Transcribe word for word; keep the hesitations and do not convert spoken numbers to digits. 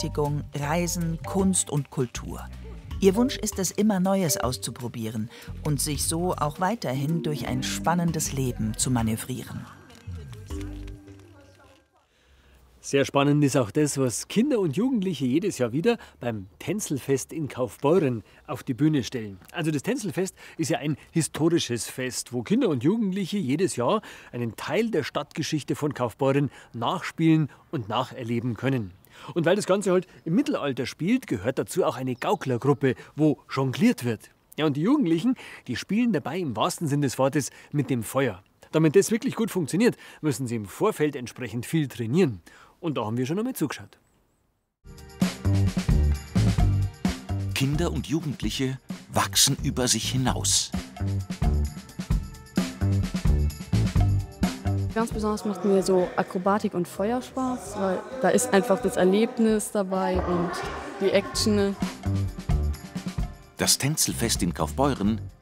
Gleichberechtigung, Reisen, Kunst und Kultur. Ihr Wunsch ist es, immer Neues auszuprobieren und sich so auch weiterhin durch ein spannendes Leben zu manövrieren. Sehr spannend ist auch das, was Kinder und Jugendliche jedes Jahr wieder beim Tänzelfest in Kaufbeuren auf die Bühne stellen. Also das Tänzelfest ist ja ein historisches Fest, wo Kinder und Jugendliche jedes Jahr einen Teil der Stadtgeschichte von Kaufbeuren nachspielen und nacherleben können. Und weil das Ganze halt im Mittelalter spielt, gehört dazu auch eine Gauklergruppe, wo jongliert wird. Ja, und die Jugendlichen, die spielen dabei im wahrsten Sinne des Wortes mit dem Feuer. Damit das wirklich gut funktioniert, müssen sie im Vorfeld entsprechend viel trainieren. Und da haben wir schon einmal zugeschaut. Kinder und Jugendliche wachsen über sich hinaus. Ganz besonders macht mir so Akrobatik und Feuer Spaß, weil da ist einfach das Erlebnis dabei und die Action. Das Tänzelfest in Kaufbeuren